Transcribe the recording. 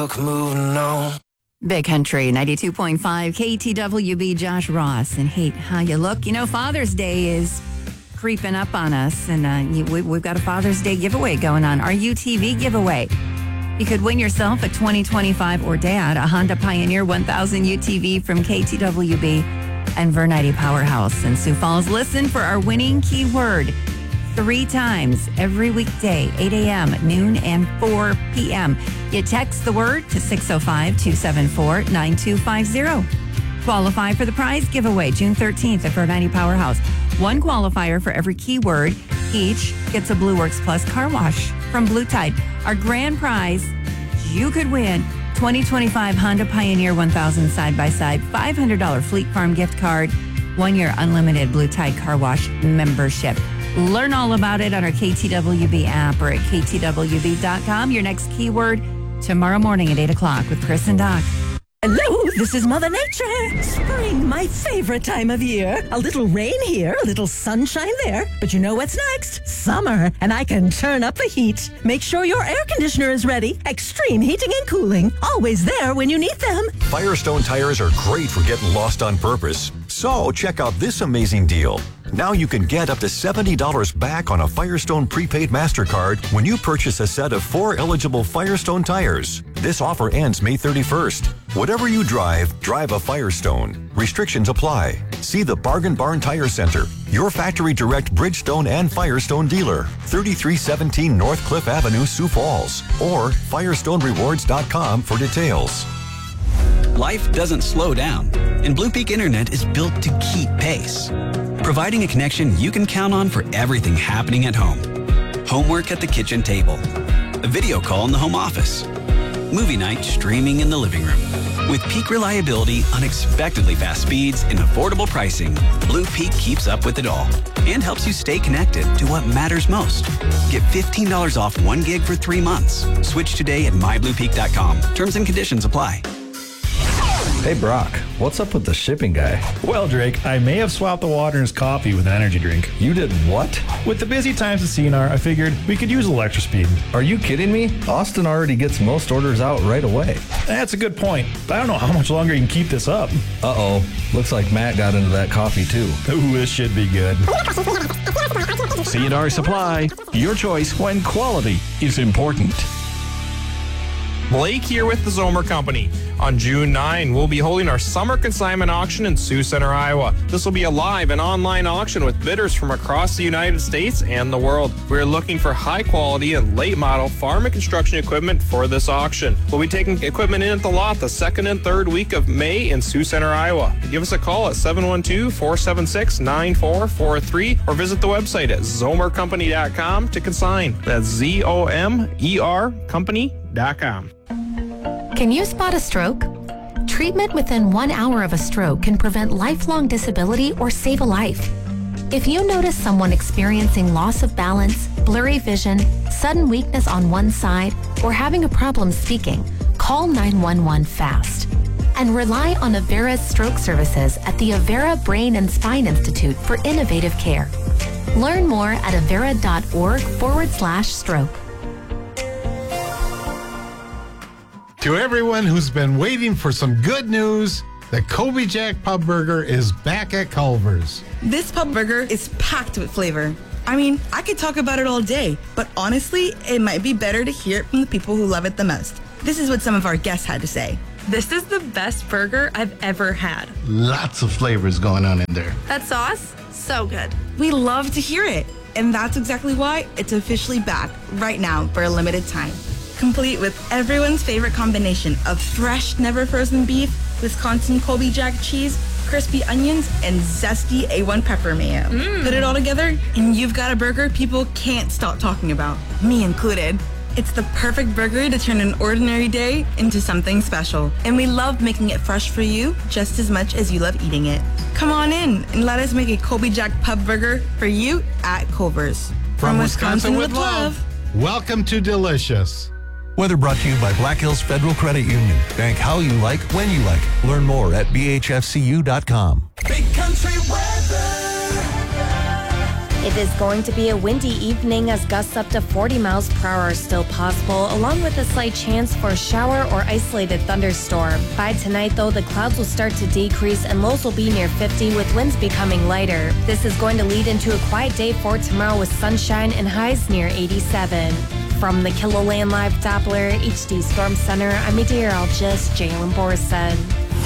Moving on. Big Country 92.5 KTWB. Josh Ross and Hate How You Look. You know, Father's Day is creeping up on us, and we've got a Father's Day giveaway going on, our UTV giveaway. You could win yourself a 2025 or Dad, a Honda Pioneer 1000 UTV from KTWB and Vernite Powerhouse in Sioux Falls. Listen for our winning keyword 3 times every weekday, 8 a.m., noon, and 4 p.m. You text the word to 605-274-9250. Qualify for the prize giveaway June 13th at Vernite Powerhouse. 1 qualifier for every keyword. Each gets a Blue Works Plus car wash from Blue Tide. Our grand prize, you could win 2025 Honda Pioneer 1000 side-by-side, $500 Fleet Farm gift card, 1-year unlimited Blue Tide car wash membership. Learn all about it on our KTWB app or at ktwb.com. Your next keyword tomorrow morning at 8 o'clock with Chris and Doc. Hello, this is Mother Nature. Spring, my favorite time of year. A little rain here, a little sunshine there. But you know what's next? Summer, and I can turn up the heat. Make sure your air conditioner is ready. Extreme heating and cooling. Always there when you need them. Firestone tires are great for getting lost on purpose. So check out this amazing deal. Now you can get up to $70 back on a Firestone prepaid MasterCard when you purchase a set of 4 eligible Firestone tires. This offer ends May 31st. Whatever you drive, drive a Firestone. Restrictions apply. See the Bargain Barn Tire Center, your factory direct Bridgestone and Firestone dealer, 3317 North Cliff Avenue, Sioux Falls, or firestonerewards.com for details. Life doesn't slow down, and Blue Peak Internet is built to keep pace, providing a connection you can count on for everything happening at home. Homework at the kitchen table, a video call in the home office, movie night streaming in the living room. With peak reliability, unexpectedly fast speeds, and affordable pricing, Blue Peak keeps up with it all and helps you stay connected to what matters most. Get $15 off 1 gig for 3 months. Switch today at mybluepeak.com. Terms and conditions apply. Hey, Brock, what's up with the shipping guy? Well, Drake, I may have swapped the water in his coffee with an energy drink. You did what? With the busy times at CNR, I figured we could use a little extra speed. Are you kidding me? Austin already gets most orders out right away. That's a good point, but I don't know how much longer you can keep this up. Uh-oh. Looks like Matt got into that coffee, too. Ooh, this should be good. CNR Supply, your choice when quality is important. Blake here with the Zomer Company. On June 9, we'll be holding our summer consignment auction in Sioux Center, Iowa. This will be a live and online auction with bidders from across the United States and the world. We're looking for high quality and late model farm and construction equipment for this auction. We'll be taking equipment in at the lot the 2nd and 3rd week of May in Sioux Center, Iowa. Give us a call at 712-476-9443 or visit the website at zomercompany.com to consign. That's ZOMER company.com. Can you spot a stroke? Treatment within 1 hour of a stroke can prevent lifelong disability or save a life. If you notice someone experiencing loss of balance, blurry vision, sudden weakness on one side, or having a problem speaking, call 911 fast. And rely on Avera's stroke services at the Avera Brain and Spine Institute for innovative care. Learn more at avera.org/stroke. To everyone who's been waiting for some good news, the Kobe Jack Pub Burger is back at Culver's. This pub burger is packed with flavor. I mean, I could talk about it all day, but honestly, it might be better to hear it from the people who love it the most. This is what some of our guests had to say. This is the best burger I've ever had. Lots of flavors going on in there. That sauce, so good. We love to hear it, and that's exactly why it's officially back right now for a limited time. Complete with everyone's favorite combination of fresh, never frozen beef, Wisconsin Kobe Jack cheese, crispy onions, and zesty A1 pepper mayo. Put it all together, and you've got a burger people can't stop talking about, me included. It's the perfect burger to turn an ordinary day into something special. And we love making it fresh for you just as much as you love eating it. Come on in and let us make a Kobe Jack Pub Burger for you at Culver's. From Wisconsin with love. Welcome to Delicious. Weather brought to you by Black Hills Federal Credit Union. Bank how you like, when you like. Learn more at bhfcu.com. Big Country weather. It is going to be a windy evening as gusts up to 40 miles per hour are still possible, along with a slight chance for a shower or isolated thunderstorm. By tonight, though, the clouds will start to decrease and lows will be near 50 with winds becoming lighter. This is going to lead into a quiet day for tomorrow with sunshine and highs near 87. From the KiloLand Live Doppler HD Storm Center, I'm meteorologist Jalen Borson.